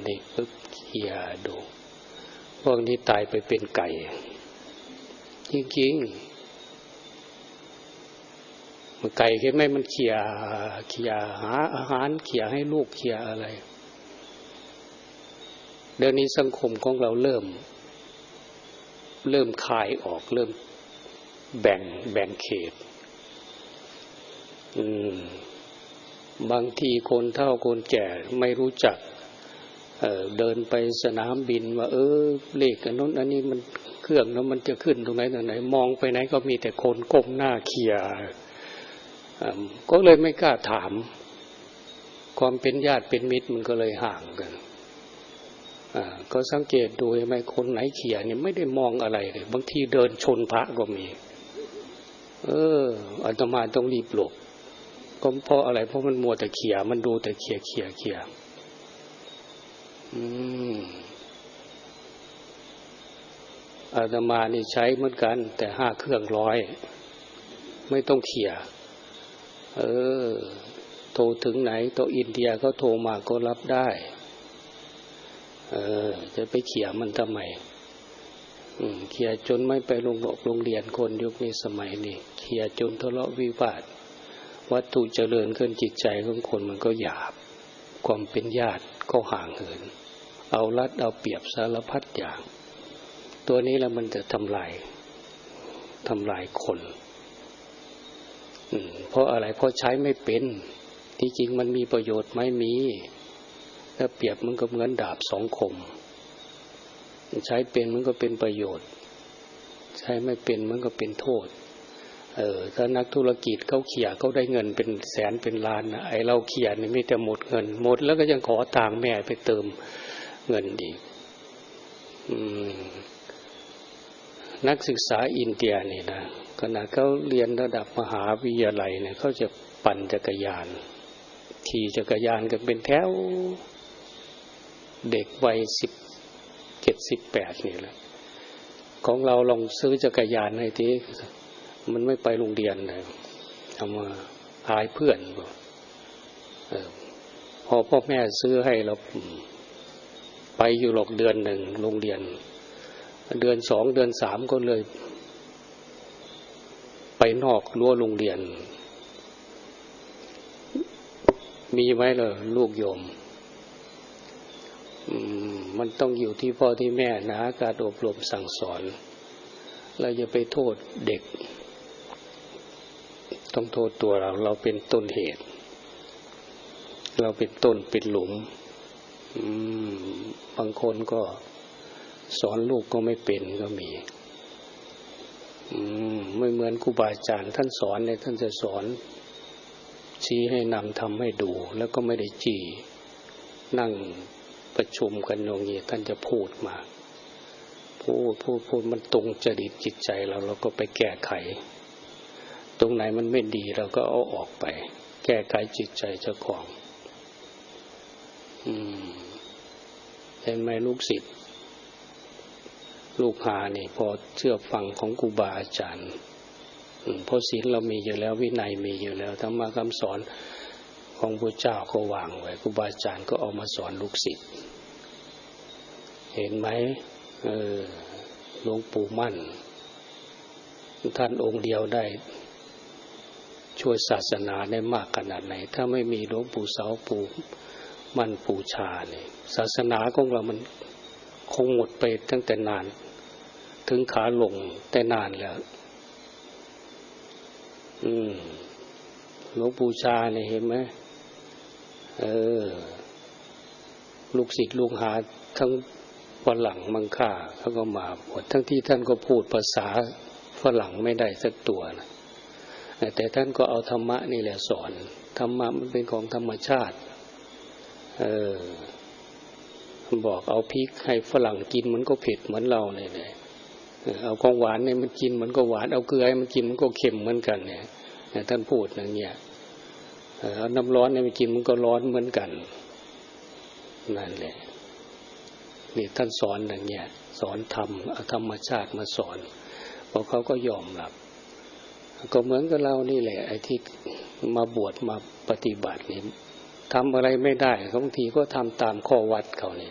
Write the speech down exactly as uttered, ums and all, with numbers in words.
นี่ปึ๊บเขี่ยดูพวกนี้ตายไปเป็นไก่จริงๆมันไก่เห็นไหมมันเขี่ยเขี่ยหาอาหารเขี่ยให้ลูกเขี่ยอะไรเดี๋ยวนี้สังคมของเราเริ่มเริ่มคายออกเริ่มแบ่งแบ่งเขตอืมบางทีคนเฒ่าคนแก่ไม่รู้จัก เอ่อเดินไปสนามบินว่าเออเลขอันนั้นอันนี้มันเครื่องแล้วมันจะขึ้นตรงไหนตรงไหนมองไปไหนก็มีแต่คนก้มหน้าเคลียร์ก็เลยไม่กล้าถามความเป็นญาติเป็นมิตรมันก็เลยห่างกันอ่าก็สังเกตดูไหมคนไหนเขียเนี่ยไม่ได้มองอะไรเลยบางทีเดินชนพระก็มีเอออาตมาต้องรีบหลบก็เพราะอะไรเพราะมันมัวแต่เขียมันดูแต่เขียเขียเขียอืมอาตมานี่ใช้เหมือนกันแต่ห้าเครื่องร้อยไม่ต้องเขียเออโทรถึงไหนตัวอินเดียเขาโทรมาก็รับได้เออจะไปเขี่ยมันทำไมอืมเขี่ยจนไม่ไปโรงโรงเรียนคนยุคนี้สมัยนี้เขี่ยจนทะเลาะวิวาทวัตถุเจริญขึ้นจิตใจของคนมันก็หยาบความเป็นญาติก็ห่างเหินเอารัดเอาเปรียบสารพัดอย่างตัวนี้แล้วมันจะทำลายทำลายคนอืมเพราะอะไรเพราะใช้ไม่เป็นที่จริงมันมีประโยชน์ไหมมีถ้าเปรียบมันก็เหมือนดาบสองคมใช้เป็นมันก็เป็นประโยชน์ใช้ไม่เป็นมันก็เป็นโทษเออถ้านักธุรกิจเขาเขี่ยเขาได้เงินเป็นแสนเป็นล้านนะไอเราเขี่ยนี่มีแต่หมดเงินหมดแล้วก็ยังขอทางแม่ไปเติมเงินอีกอืมนักศึกษาอินเดียนี่นะขณะเขาเรียนระดับมหาวิทยาลัยเนี่ยเขาจะปั่นจักรยานขี่จักรยานกันเป็นแถวเด็กวัยสิบเจ็ดสิบแปดนี่แหละของเราลองซื้อจักรยานให้ทีมันไม่ไปโรงเรียนเลยเอามาอายเพื่อนเออพอพ่อแม่ซื้อให้เราไปอยู่หลอกเดือนหนึ่งโรงเรียนเดือนสองเดือนสามก็เลยไปนอกรั้วโรงเรียนมีไหมล่ะลูกโยมมันต้องอยู่ที่พ่อที่แม่นะการอบรมสั่งสอนเราจะไปโทษเด็กต้องโทษตัวเราเราเป็นต้นเหตุเราเป็นต้นเป็นหลุมบางคนก็สอนลูกก็ไม่เป็นก็มีไม่เหมือนครูบาอาจารย์ท่านสอนเนี่ยท่านจะสอนชี้ให้นำทำให้ดูแล้วก็ไม่ได้จี้นั่งประชุมกันอย่างนี้ท่านจะพูดมาพูดพูดพูดมันตรงจริตจิตใจเราเราก็ไปแก้ไขตรงไหนมันไม่ดีเราก็เอาออกไปแก้ไขจิตใจเจ้าของอืมเห็นไหมลูกศิษย์ลูกหานี่พอเชื่อฟังของครูบาอาจารย์เพราะศีลเรามีอยู่แล้ววินัยมีอยู่แล้วธรรมะคำสอนของพระเจ้าก็วางไว้ครูบาอาจารย์ก็เอามาสอนลูกศิษย์เห็นไหมเออหลวงปู่มั่นท่านองค์เดียวได้ช่วยศาสนาได้มากขนาดไหนถ้าไม่มีหลวงปู่เสาปู่มั่นปู่ชาเนี่ยศาสนาของเรามันคงหมดไปตั้งแต่นานถึงขาลงแต่นานแล้วอืมหลวงปู่ชาเนี่ยเห็นไหมเออลูกศิษย์ลูกหาทั้งฝรั่งมังค่าเขาก็มาบวชทั้งที่ท่านก็พูดภาษาฝรั่งไม่ได้สักตัวนะแต่ท่านก็เอาธรรมะนี่แหละสอนธรรมะมันเป็นของธรรมชาติเออบอกเอาพริกให้ฝรั่งกินมันก็เผ็ดเหมือนเราเนี่ยเอาของหวานเนี่ยมันกินมันก็หวานเอาเกลือให้มันกินมันก็เค็มเหมือนกันเนี่ยท่านพูดอย่างเงี้ยเอาน้ำร้อนให้มันกินมันก็ร้อนเหมือนกันนั่นแหละนี่ท่านสอนอย่างเงี้ยสอนธรรมเอาธรรมชาติมาสอนพอเขาก็ยอมรับก็เหมือนกับเรานี่แหละไอ้ที่มาบวชมาปฏิบัตินี่ทำอะไรไม่ได้บางทีก็ทำตามข้อวัดเขานี่